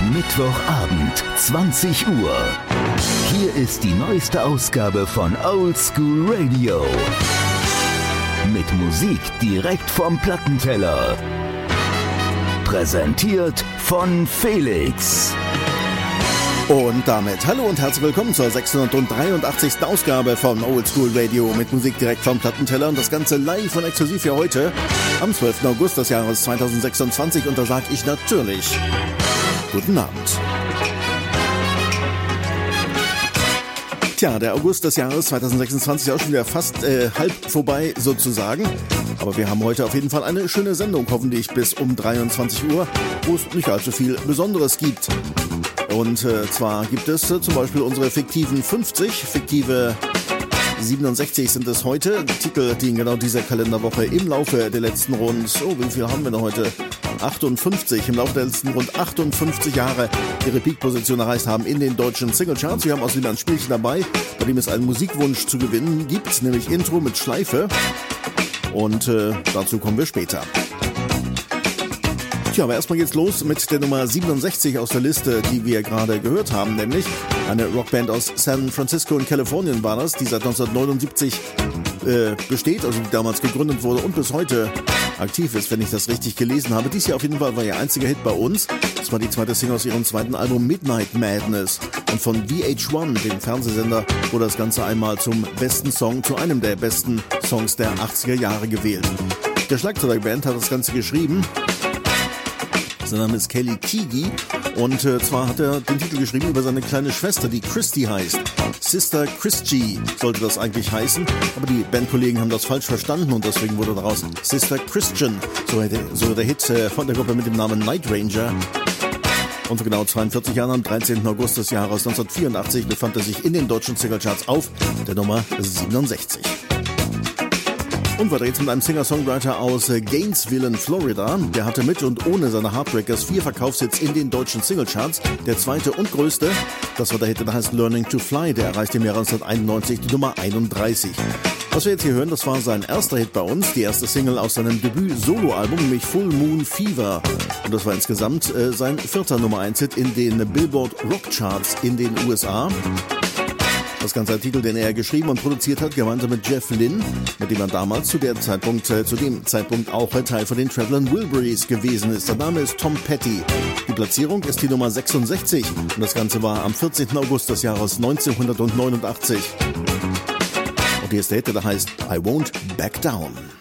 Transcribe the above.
Mittwochabend, 20 Uhr. Hier ist die neueste Ausgabe von Old School Radio. Mit Musik direkt vom Plattenteller. Präsentiert von Felix. Und damit hallo und herzlich willkommen zur 683. Ausgabe von Old School Radio mit Musik direkt vom Plattenteller und das Ganze live und exklusiv für heute am 12. August des Jahres 2026 und da sage ich natürlich guten Abend. Tja, der August des Jahres 2026 ist auch schon wieder fast halb vorbei sozusagen. Aber wir haben heute auf jeden Fall eine schöne Sendung, hoffentlich bis um 23 Uhr, wo es nicht allzu viel Besonderes gibt. Und zwar gibt es zum Beispiel unsere fiktiven 50, fiktive 67 sind es heute. Titel, die in genau dieser Kalenderwoche im Laufe der letzten rund, wie viel haben wir noch heute? 58, im Laufe der letzten rund 58 Jahre ihre Peak-Position erreicht haben in den deutschen Singlecharts. Wir haben außerdem ein Spielchen dabei, bei dem es einen Musikwunsch zu gewinnen gibt, nämlich Intro mit Schleife. Und dazu kommen wir später. Tja, aber erstmal geht's los mit der Nummer 67 aus der Liste, die wir gerade gehört haben, nämlich eine Rockband aus San Francisco in Kalifornien war das, die seit 1979 besteht, also die damals gegründet wurde und bis heute aktiv ist, wenn ich das richtig gelesen habe. Dies hier auf jeden Fall war ihr einziger Hit bei uns. Das war die zweite Single aus ihrem zweiten Album Midnight Madness. Und von VH1, dem Fernsehsender, wurde das Ganze einmal zum besten Song, zu einem der besten Songs der 80er Jahre gewählt. Der Schlagzeuger der Band hat das Ganze geschrieben. Sein Name ist Kelly Keagy und zwar hat er den Titel geschrieben über seine kleine Schwester, die Christy heißt. Sister Christy sollte das eigentlich heißen, aber die Bandkollegen haben das falsch verstanden und deswegen wurde daraus Sister Christian, so der Hit von der Gruppe mit dem Namen Night Ranger. Und vor genau 42 Jahren, am 13. August des Jahres 1984, befand er sich in den deutschen Singlecharts auf der Nummer 67. Und weiter geht's mit einem Singer-Songwriter aus Gainesville, Florida. Der hatte mit und ohne seine Heartbreakers 4 Verkaufshits in den deutschen Singlecharts. Der zweite und größte, das war der Hit, der heißt Learning to Fly. Der erreichte im Jahre 1991 die Nummer 31. Was wir jetzt hier hören, das war sein erster Hit bei uns. Die erste Single aus seinem Debüt-Solo-Album, nämlich Full Moon Fever. Und das war insgesamt sein 4. Nummer 1-Hit in den Billboard Rock Charts in den USA. Das Ganze ein Titel, den er geschrieben und produziert hat, gemeinsam mit Jeff Lynne, mit dem er damals zu dem Zeitpunkt auch Teil von den Traveling Wilburys gewesen ist. Der Name ist Tom Petty. Die Platzierung ist die Nummer 66 und das Ganze war am 14. August des Jahres 1989. Und hier ist der Hit, der heißt I Won't Back Down.